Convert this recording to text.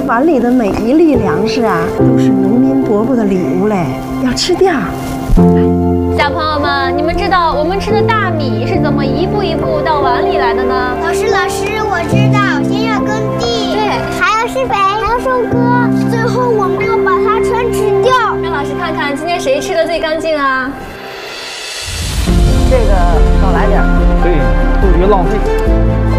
碗里的每一粒粮食啊，都是农民伯伯的礼物嘞，要吃掉。 小朋友们，你们知道我们吃的大米是怎么一步一步到碗里来的呢？ 老师，我知道，先要耕地， 对， 还要施肥，还要收割，最后我们要把它全吃掉。 让老师看看今天谁吃的最干净啊？ 这个少来点， 对，杜绝浪费。